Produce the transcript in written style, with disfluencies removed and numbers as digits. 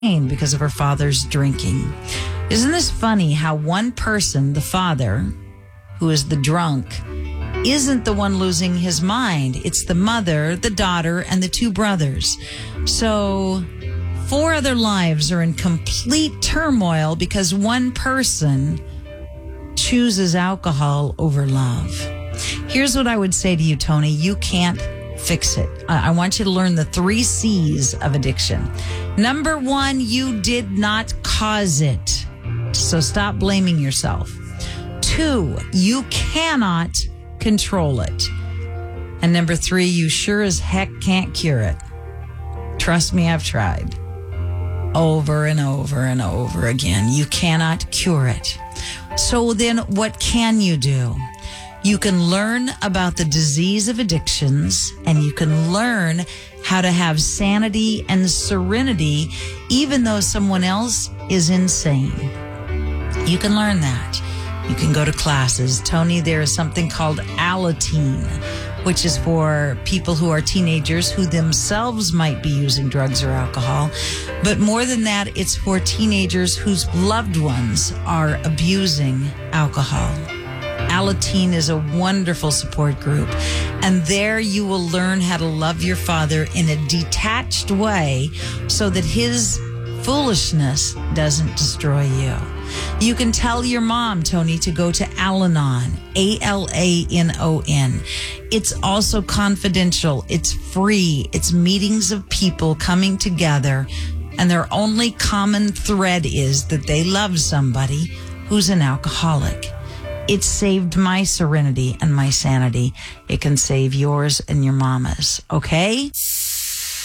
because of her father's drinking. Isn't this funny how one person, the father, who is the drunk, isn't the one losing his mind? It's the mother, the daughter, and the two brothers. So 4 other lives are in complete turmoil because one person chooses alcohol over love. Here's what I would say to you, Tony. You can't fix it. I want you to learn the 3 C's of addiction. Number 1, you did not cause it. So stop blaming yourself. 2, you cannot control it. And number 3, you sure as heck can't cure it. Trust me, I've tried. Over and over and over again. You cannot cure it. So then what can you do? You can learn about the disease of addictions, and you can learn how to have sanity and serenity even though someone else is insane. You can learn that. You can go to classes. Tony, there is something called Alateen, which is for people who are teenagers who themselves might be using drugs or alcohol. But more than that, it's for teenagers whose loved ones are abusing alcohol. Alateen is a wonderful support group, and there you will learn how to love your father in a detached way so that his foolishness doesn't destroy you. You can tell your mom, Tony, to go to Al-Anon, Alanon. It's also confidential. It's free. It's meetings of people coming together, and their only common thread is that they love somebody who's an alcoholic. It saved my serenity and my sanity. It can save yours and your mama's, okay?